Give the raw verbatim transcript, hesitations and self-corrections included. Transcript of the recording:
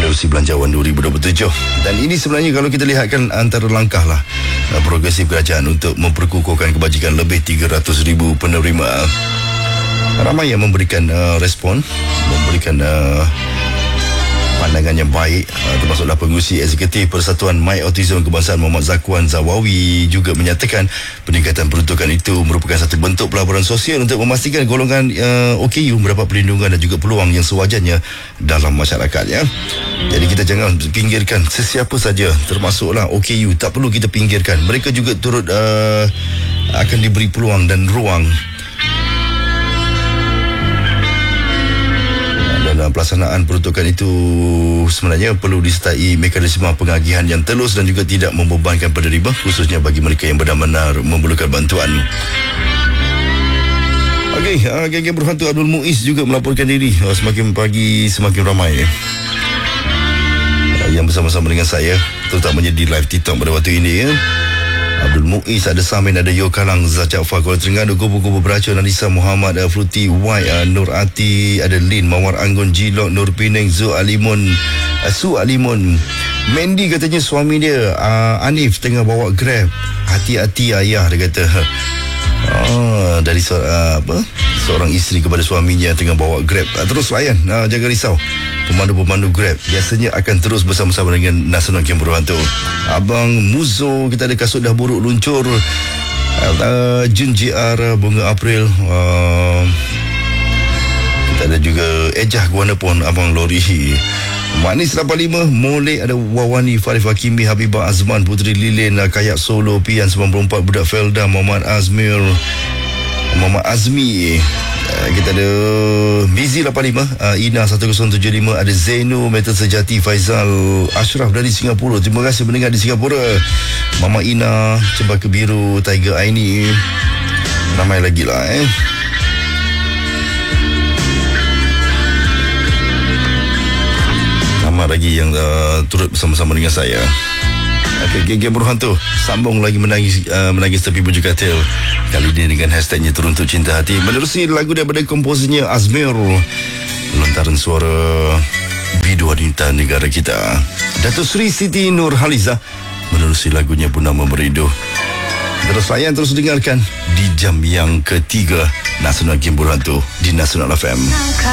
menerusi Belanjawan dua ribu dua puluh tujuh. Dan ini sebenarnya kalau kita lihatkan antara langkah lah progresif kerajaan untuk memperkukuhkan kebajikan lebih tiga ratus ribu penerima. Ramai yang memberikan uh, respon, memberikan uh, pandangan yang baik, uh, termasuklah pengurusi eksekutif Persatuan My Autism Kebangsaan Muhammad Zakwan Zawawi juga menyatakan peningkatan peruntukan itu merupakan satu bentuk pelaburan sosial untuk memastikan golongan uh, O K U mendapat perlindungan dan juga peluang yang sewajarnya dalam masyarakat, ya. Jadi kita jangan pinggirkan sesiapa saja, termasuklah O K U, tak perlu kita pinggirkan. Mereka juga turut uh, akan diberi peluang dan ruang. Dan pelaksanaan peruntukan itu sebenarnya perlu disertai mekanisme pengagihan yang telus dan juga tidak membebankan penerima, khususnya bagi mereka yang benar-benar memerlukan bantuan. Okey, uh, geng-geng berhantu Abdul Muiz juga melaporkan diri. Uh, semakin pagi semakin ramai uh, yang bersama-sama dengan saya, terutamanya di live TikTok pada waktu ini, ya. Abdul Muiz, ada Samin, ada Yo Kalang, Zac Fah, Kuala Terengganu, Kubu-Kubu Beracun, Anissa Muhammad, uh, Fruity Y, uh, Nur Ati, ada Lin, Mawar Anggun, Jilok, Nur Penang, Zu Alimun, uh, Su Alimun. Mandy katanya suami dia, uh, Anif, tengah bawa Grab. Hati-hati ayah, dia kata. Ah, dari so, uh, apa? seorang isteri kepada suaminya yang tengah bawa Grab. Uh, terus layan, uh, jangan risau. Pemandu-pemandu Grab biasanya akan terus bersama-sama dengan Nasional Kem Berhantu. Abang Muzo, kita ada kasut dah buruk luncur. Uh, Jun J R, Bunga April. Uh, kita ada juga Ejah Guana pun, Abang Lori. Manis lapan puluh lima, Molek, ada Wawani, Farif Hakimi, Habibah Azman, Puteri Lilin, Kayak Solo, Pian sembilan puluh empat, Budak Felda, Muhammad Azmir, Muhammad Azmi. Uh, kita ada Bizi lapan puluh lima, uh, Ina seribu tujuh puluh lima, ada Zainu, Metal Sejati, Faizal Ashraf dari Singapura. Terima kasih mendengar di Singapura. Mama Ina, Cempaka Biru, Tiger Aini. Ramai lagi lah, eh. Ramai lagi yang uh, turut bersama-sama dengan saya. Okey, geng-geng berhantu sambung lagi menangis uh, menangis tepi bujur katil. Kali ini dengan hashtagnya Teruntuk Cinta Hati, menerusi lagu daripada komposernya Azmir, lontaran suara bidu wanita negara kita Datuk Seri Siti Nurhaliza, menerusi lagunya Purnama Merindu. Terus layan, terus dengarkan di jam yang ketiga Nasional Kem Berhantu di Nasional F M.